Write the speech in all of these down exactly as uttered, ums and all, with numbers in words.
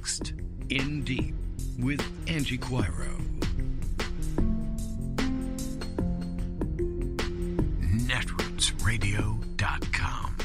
next. In Deep with Angie Coiro. netroots radio dot com.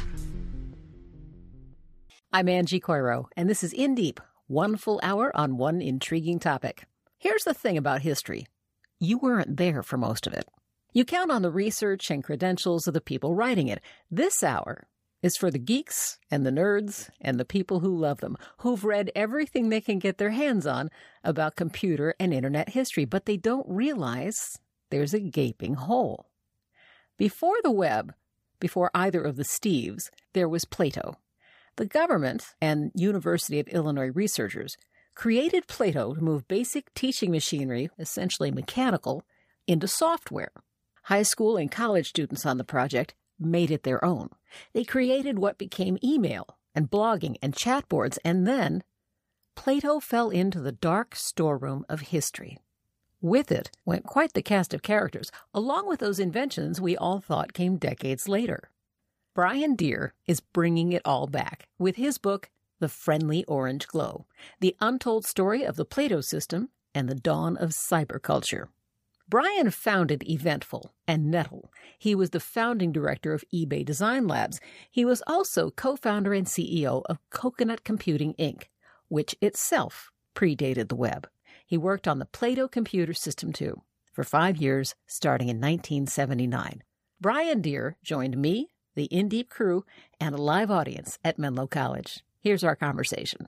I'm Angie Coiro, and this is In Deep, one full hour on one intriguing topic. Here's the thing about history. You weren't there for most of it. You count on the research and credentials of the people writing it. This hour is for the geeks and the nerds and the people who love them, who've read everything they can get their hands on about computer and internet history, but they don't realize there's a gaping hole. Before the web, before either of the Steves, there was Plato. The government and University of Illinois researchers created Plato to move basic teaching machinery, essentially mechanical, into software. High school and college students on the project made it their own. They created what became email and blogging and chat boards, and then Plato fell into the dark storeroom of history. With it went quite the cast of characters, along with those inventions we all thought came decades later. Brian Deer is bringing it all back with his book, The Friendly Orange Glow, the untold story of the Plato system and the dawn of cyberculture. Brian founded Eventful and Nettle. He was the founding director of eBay Design Labs. He was also co-founder and C E O of Coconut Computing, Incorporated, which itself predated the web. He worked on the Plato computer system, too, for five years, starting in nineteen seventy-nine. Brian Deer joined me, the In Deep crew, and a live audience at Menlo College. Here's our conversation.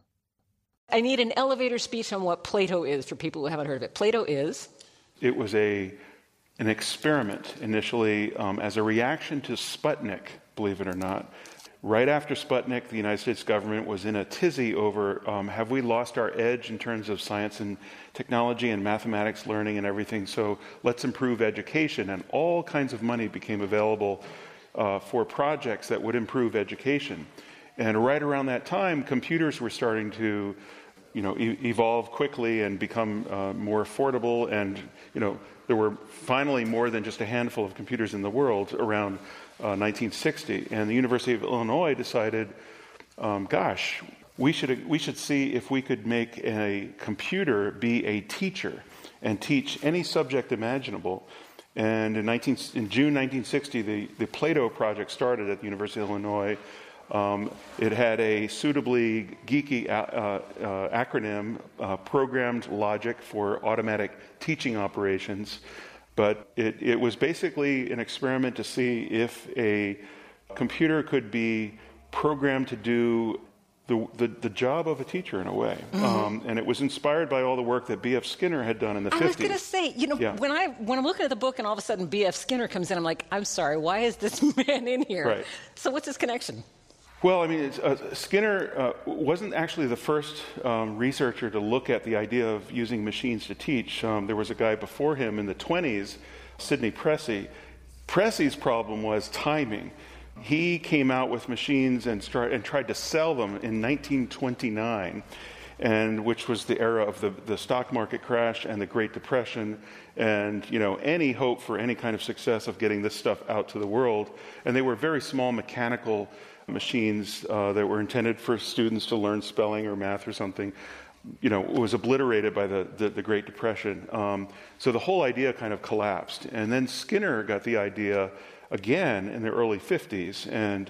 I need an elevator speech on what Plato is for people who haven't heard of it. Plato is... It was a an experiment initially um, as a reaction to Sputnik, believe it or not. Right after Sputnik, the United States government was in a tizzy over um, have we lost our edge in terms of science and technology and mathematics learning and everything, so let's improve education. And all kinds of money became available uh, for projects that would improve education. And right around that time, computers were starting to you know, e- evolve quickly and become uh, more affordable. And, you know, there were finally more than just a handful of computers in the world around uh, nineteen sixty. And the University of Illinois decided, um, gosh, we should we should see if we could make a computer be a teacher and teach any subject imaginable. And in, nineteen, in June nineteen sixty, the, the Plato project started at the University of Illinois. Um, it had a suitably geeky uh, uh, acronym, uh, Programmed Logic for Automatic Teaching Operations. But it, it was basically an experiment to see if a computer could be programmed to do the, the, the job of a teacher in a way. Mm-hmm. Um, and it was inspired by all the work that B F Skinner had done in the I fifties. I was going to say, you know, yeah. when, I, when I'm looking at the book and all of a sudden B F Skinner comes in, I'm like, I'm sorry, why is this man in here? Right. So what's his connection? Well, I mean, it's, uh, Skinner uh, wasn't actually the first um, researcher to look at the idea of using machines to teach. Um, there was a guy before him in the twenties, Sidney Pressey. Pressey's problem was timing. He came out with machines and, start, and tried to sell them in nineteen twenty-nine, and which was the era of the, the stock market crash and the Great Depression, and you know any hope for any kind of success of getting this stuff out to the world. And they were very small mechanical machines uh, that were intended for students to learn spelling or math or something, you know, was obliterated by the, the, the Great Depression. Um, so the whole idea kind of collapsed. And then Skinner got the idea again in the early fifties and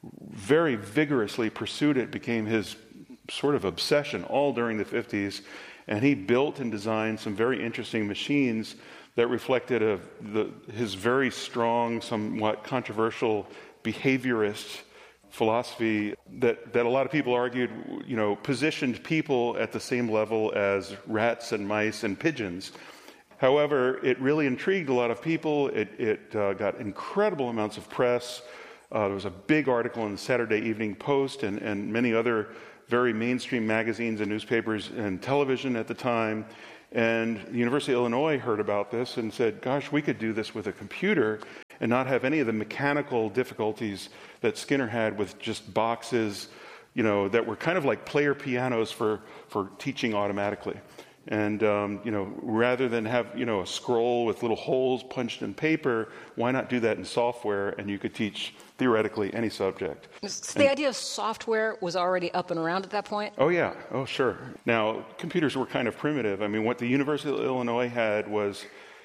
very vigorously pursued it, became his sort of obsession all during the fifties. And he built and designed some very interesting machines that reflected a, the, his very strong, somewhat controversial behaviorist philosophy that, that a lot of people argued, you know, positioned people at the same level as rats and mice and pigeons. However, it really intrigued a lot of people. It, it uh, got incredible amounts of press. Uh, there was a big article in the Saturday Evening Post and, and many other very mainstream magazines and newspapers and television at the time. And the University of Illinois heard about this and said, gosh, we could do this with a computer and not have any of the mechanical difficulties that Skinner had with just boxes, you know, that were kind of like player pianos for, for teaching automatically. And, um, you know, rather than have, you know, a scroll with little holes punched in paper, why not do that in software? And you could teach, theoretically, any subject. So the idea of software was already up and around at that point? Oh, yeah. Oh, sure. Now, computers were kind of primitive. I mean, what the University of Illinois had was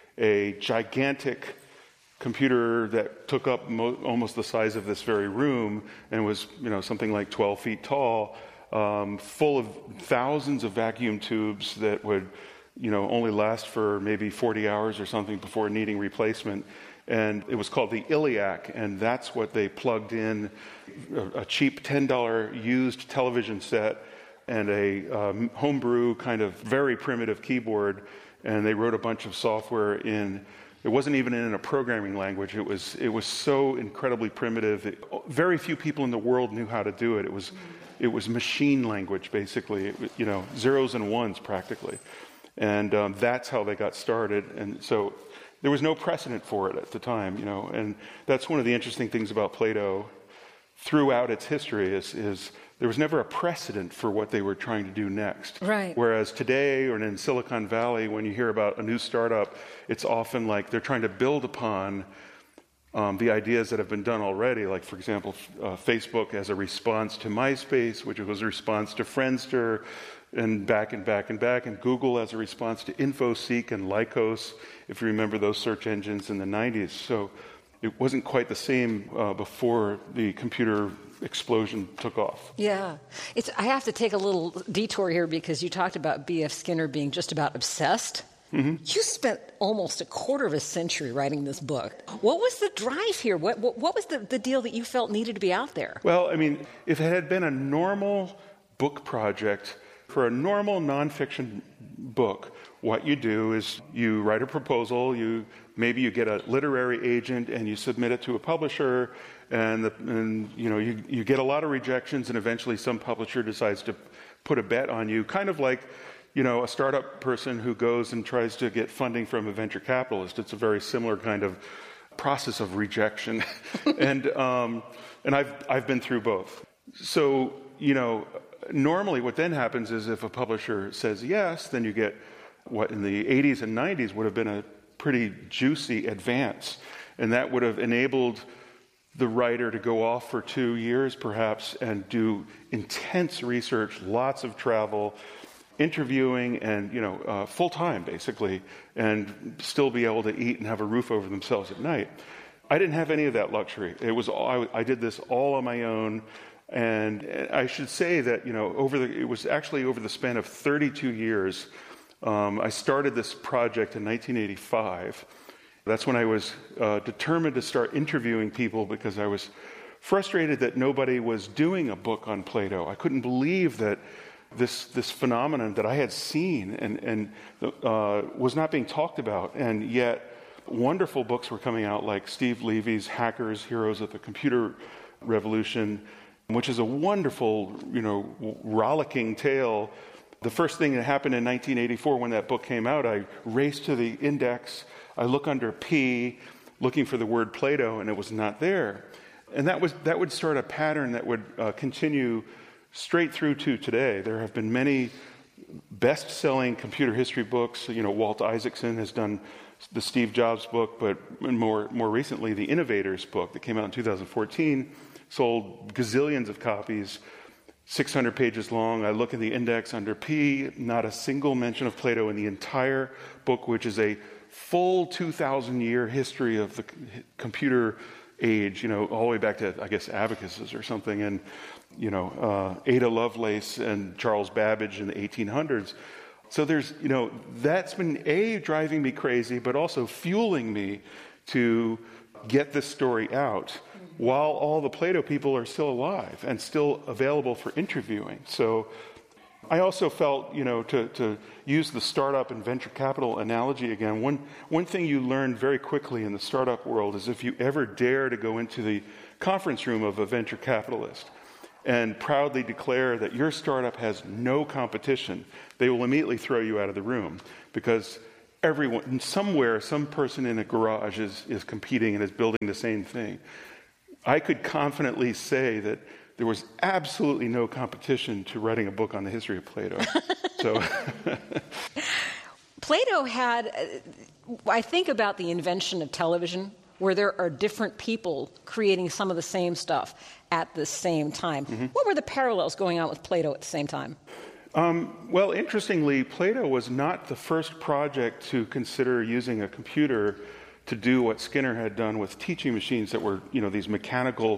a gigantic computer that took up mo- almost the size of this very room and was, you know, something like twelve feet tall. Um, full of thousands of vacuum tubes that would, you know, only last for maybe forty hours or something before needing replacement. And it was called the Iliac, and that's what they plugged in, a, a cheap ten dollars used television set and a um, homebrew kind of very primitive keyboard, and they wrote a bunch of software in. It wasn't even in a programming language. It was it was so incredibly primitive. It, very few people in the world knew how to do it. It was it was machine language, basically. It, you know, zeros and ones practically, and um, that's how they got started. And so there was no precedent for it at the time. You know, and that's one of the interesting things about Plato throughout its history is is there was never a precedent for what they were trying to do next. Right. Whereas today, or in Silicon Valley, when you hear about a new startup, it's often like they're trying to build upon um, the ideas that have been done already. Like, for example, uh, Facebook as a response to MySpace, which was a response to Friendster, and back and back and back, and Google as a response to InfoSeek and Lycos, if you remember those search engines in the nineties. So it wasn't quite the same uh, before the computer explosion took off. Yeah. It's, I have to take a little detour here because you talked about B F Skinner being just about obsessed. Mm-hmm. You spent almost a quarter of a century writing this book. What was the drive here? What, what, what was the, the deal that you felt needed to be out there? Well, I mean, if it had been a normal book project, for a normal nonfiction book, what you do is you write a proposal, you maybe you get a literary agent and you submit it to a publisher, and, the, and you know you, you get a lot of rejections, and eventually some publisher decides to put a bet on you, kind of like you know a startup person who goes and tries to get funding from a venture capitalist. It's a very similar kind of process of rejection, and um, and I've I've been through both. So you know. Normally what then happens is if a publisher says yes, then you get what in the eighties and nineties would have been a pretty juicy advance. And that would have enabled the writer to go off for two years perhaps and do intense research, lots of travel, interviewing, and you know uh, full-time basically, and still be able to eat and have a roof over themselves at night. I didn't have any of that luxury. It was all, I, I did this all on my own. And I should say that, you know, over the, it was actually over the span of thirty-two years. Um, I started this project in nineteen eighty-five. That's when I was uh, determined to start interviewing people because I was frustrated that nobody was doing a book on Plato. I couldn't believe that this this phenomenon that I had seen and, and uh, was not being talked about, and yet wonderful books were coming out like Steve Levy's Hackers, Heroes of the Computer Revolution, which is a wonderful, you know, rollicking tale. The first thing that happened in nineteen eighty-four when that book came out, I raced to the index, I look under P, looking for the word Plato, and it was not there. And that was that would start a pattern that would uh, continue straight through to today. There have been many best-selling computer history books. You know, Walt Isaacson has done the Steve Jobs book, but more more recently, the Innovators book that came out in two thousand fourteen. Sold gazillions of copies, six hundred pages long. I look in the index under P, not a single mention of Plato in the entire book, which is a full two thousand year history of the computer age, you know, all the way back to, I guess, abacuses or something, and, you know, uh, Ada Lovelace and Charles Babbage in the eighteen hundreds. So there's, you know, that's been, A, driving me crazy, but also fueling me to get this story out, while all the Plato people are still alive and still available for interviewing. So I also felt, you know, to, to use the startup and venture capital analogy again, one, one thing you learn very quickly in the startup world is if you ever dare to go into the conference room of a venture capitalist and proudly declare that your startup has no competition, they will immediately throw you out of the room because everyone, somewhere, some person in a garage is, is competing and is building the same thing. I could confidently say that there was absolutely no competition to writing a book on the history of Plato. So, Plato had, I think about the invention of television, where there are different people creating some of the same stuff at the same time. Mm-hmm. What were the parallels going on with Plato at the same time? Um, well, interestingly, Plato was not the first project to consider using a computer to do what Skinner had done with teaching machines that were, you know, these mechanical,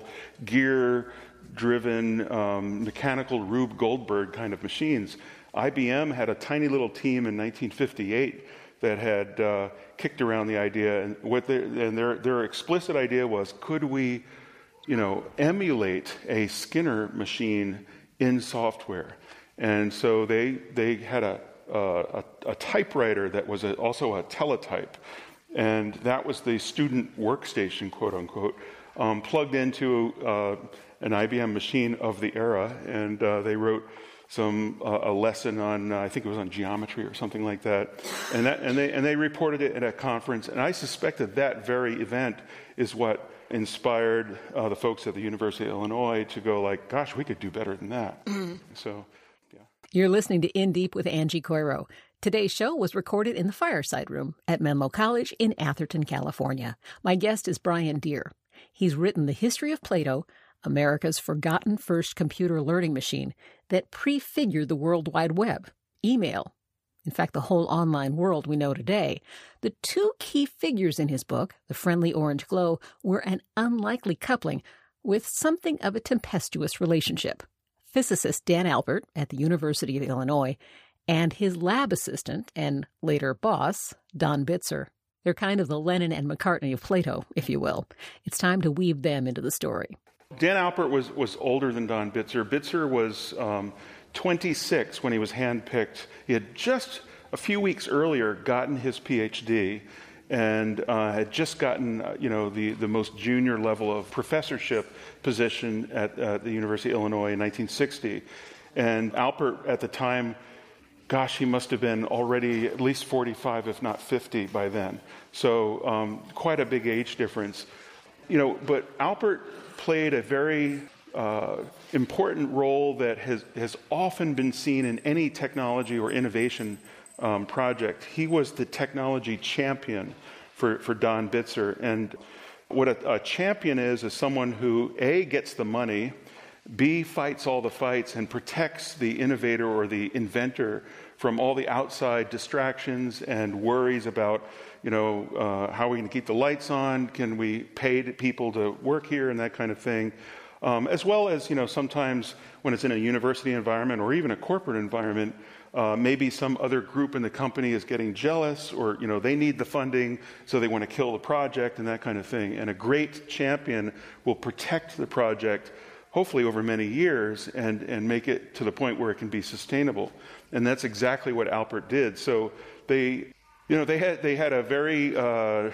gear-driven, um, mechanical Rube Goldberg kind of machines. I B M had a tiny little team in nineteen fifty-eight that had uh, kicked around the idea, and what their, and their their explicit idea was, could we, you know, emulate a Skinner machine in software? And so they they had a a, a typewriter that was a, also a teletype, and that was the student workstation, quote unquote, um, plugged into uh, an I B M machine of the era, and uh, they wrote some uh, a lesson on uh, I think it was on geometry or something like that, and that and they and they reported it at a conference, and I suspect that that very event is what inspired uh, the folks at the University of Illinois to go like, gosh, we could do better than that. So, yeah. You're listening to In Deep with Angie Coiro. Today's show was recorded in the Fireside Room at Menlo College in Atherton, California. My guest is Brian Deer. He's written The History of Plato, America's forgotten first computer learning machine that prefigured the World Wide Web, email, in fact, the whole online world we know today. The two key figures in his book, The Friendly Orange Glow, were an unlikely coupling with something of a tempestuous relationship. Physicist Dan Albert at the University of Illinois and his lab assistant and later boss, Don Bitzer. They're kind of the Lennon and McCartney of Plato, if you will. It's time to weave them into the story. Dan Albert was, was older than Don Bitzer. Bitzer was um, twenty-six when he was handpicked. He had just a few weeks earlier gotten his P H D and uh, had just gotten, uh, you know, the, the most junior level of professorship position at uh, the University of Illinois in nineteen sixty. And Albert at the time, gosh, he must have been already at least forty-five, if not fifty by then. So um, quite a big age difference. You know, but Albert played a very uh, important role that has, has often been seen in any technology or innovation um, project. He was the technology champion for, for Don Bitzer. And what a, a champion is, is someone who, A, gets the money, B, fights all the fights and protects the innovator or the inventor from all the outside distractions and worries about, you know, uh, how are we going to keep the lights on? Can we pay people to work here and that kind of thing? Um, as well as, you know, sometimes when it's in a university environment or even a corporate environment, uh, maybe some other group in the company is getting jealous or, you know, they need the funding, so they want to kill the project and that kind of thing. And a great champion will protect the project, hopefully over many years, and, and make it to the point where it can be sustainable. And that's exactly what Albert did. So they, you know, they had they had a very uh,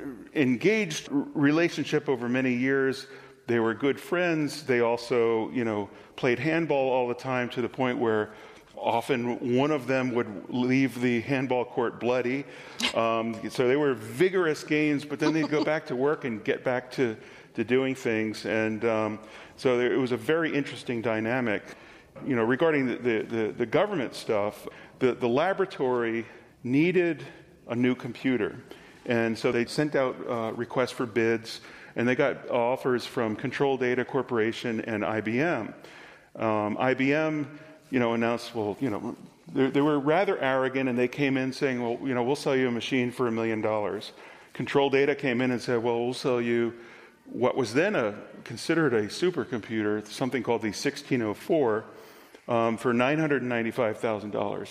engaged relationship over many years. They were good friends. They also, you know, played handball all the time to the point where often one of them would leave the handball court bloody. Um, so they were vigorous games, but then they'd go back to work and get back to, to doing things. And um, so there, it was a very interesting dynamic. You know, regarding the, the, the, the government stuff, the, the laboratory needed a new computer. And so they sent out uh, requests for bids, and they got offers from Control Data Corporation and I B M. Um, I B M, you know, announced, well, you know, they, they were rather arrogant, and they came in saying, well, you know, we'll sell you a machine for a million dollars. Control Data came in and said, well, we'll sell you what was then a considered a supercomputer, something called the sixteen oh four, um, for nine hundred ninety-five thousand dollars.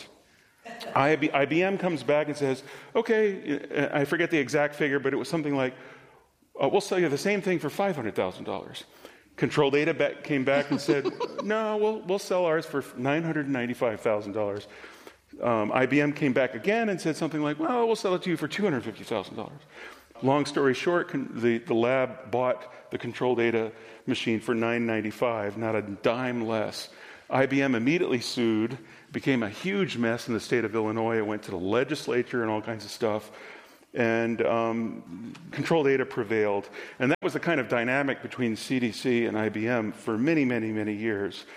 I B M comes back and says, okay, I forget the exact figure, but it was something like, uh, we'll sell you the same thing for five hundred thousand dollars. Control Data back, came back and said, no, we'll, we'll sell ours for nine hundred ninety-five thousand dollars. Um, I B M came back again and said something like, well, we'll sell it to you for two hundred fifty thousand dollars. Long story short, con- the, the lab bought the Control Data machine for nine hundred ninety-five dollars, not a dime less. I B M immediately sued, became a huge mess in the state of Illinois. It went to the legislature and all kinds of stuff. And um, Control Data prevailed. And that was the kind of dynamic between C D C and I B M for many, many, many years.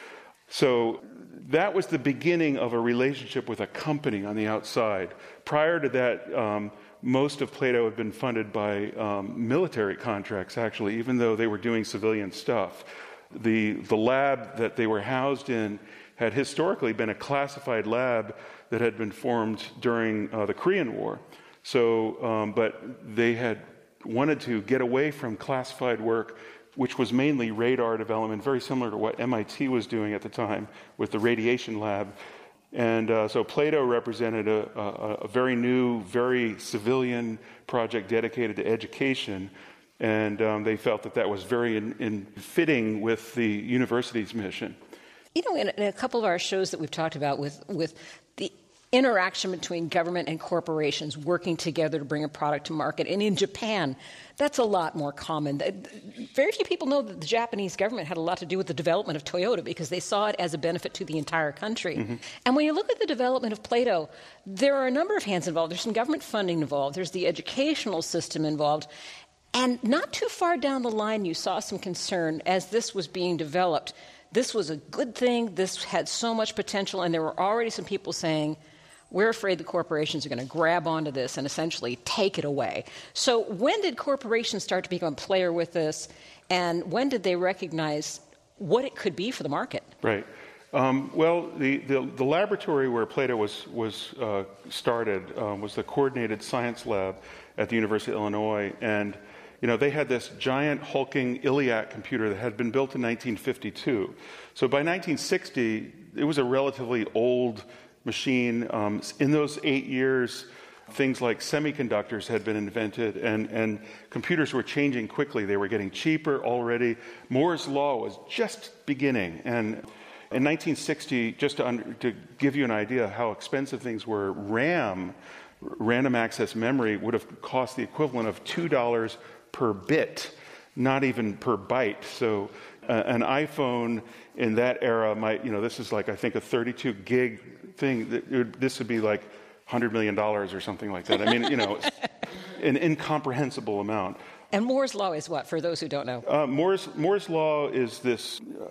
So that was the beginning of a relationship with a company on the outside. Prior to that, um, most of Plato had been funded by um, military contracts, actually, even though they were doing civilian stuff. The, the lab that they were housed in had historically been a classified lab that had been formed during uh, the Korean War. So, um, but they had wanted to get away from classified work, which was mainly radar development, very similar to what M I T was doing at the time with the radiation lab. And uh, so Plato represented a, a, a very new, very civilian project dedicated to education. And um, they felt that that was very in, in fitting with the university's mission. You know, in, in a couple of our shows that we've talked about with, with the interaction between government and corporations working together to bring a product to market, and in Japan, that's a lot more common. Very few people know that the Japanese government had a lot to do with the development of Toyota because they saw it as a benefit to the entire country. Mm-hmm. And when you look at the development of Plato, there are a number of hands involved. There's some government funding involved. There's the educational system involved. And not too far down the line, you saw some concern as this was being developed. This was a good thing. This had so much potential. And there were already some people saying, we're afraid the corporations are going to grab onto this and essentially take it away. So when did corporations start to become a player with this? And when did they recognize what it could be for the market? Right. Um, well, the, the, the laboratory where Plato was, was uh, started um, was the Coordinated Science Lab at the University of Illinois. And you know, they had this giant hulking ILLIAC computer that had been built in nineteen fifty-two. So by nineteen sixty, it was a relatively old machine. Um, in those eight years, things like semiconductors had been invented, and, and computers were changing quickly. They were getting cheaper already. Moore's Law was just beginning. And in nineteen sixty, just to, under, to give you an idea how expensive things were, RAM, random access memory, would have cost the equivalent of two dollars per bit, not even per byte. So uh, an iPhone in that era might, you know, this is like, I think, a thirty-two gig thing. That it would, this would be like one hundred million dollars or something like that. I mean, you know, an incomprehensible amount. And Moore's Law is what, for those who don't know? Uh, Moore's, Moore's Law is this uh,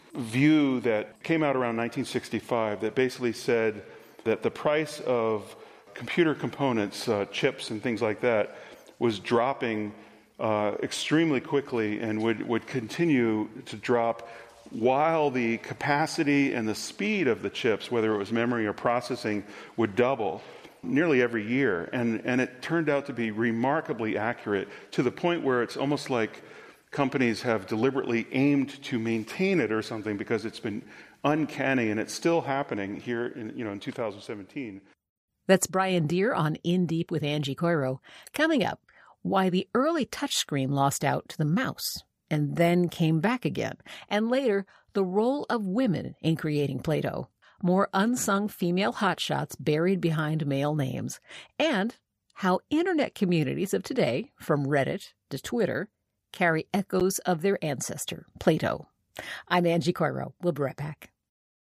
view that came out around nineteen sixty-five that basically said that the price of computer components, uh, chips and things like that, was dropping uh, extremely quickly and would, would continue to drop while the capacity and the speed of the chips, whether it was memory or processing, would double nearly every year. And, and it turned out to be remarkably accurate to the point where it's almost like companies have deliberately aimed to maintain it or something because it's been uncanny, and it's still happening here in, you know, in two thousand seventeen. That's Brian Deer on In Deep with Angie Coiro. Coming up, why the early touchscreen lost out to the mouse and then came back again, and later, the role of women in creating Plato, more unsung female hotshots buried behind male names, and how internet communities of today, from Reddit to Twitter, carry echoes of their ancestor, Plato. I'm Angie Coiro. We'll be right back.